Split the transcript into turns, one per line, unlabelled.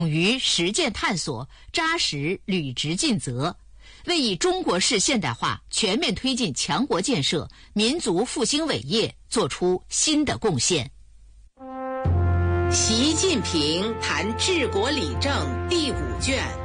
于实践探索，扎实履职尽责，为以中国式现代化全面推进强国建设、民族复兴伟业做出新的贡献。
习近平谈治国理政第5卷。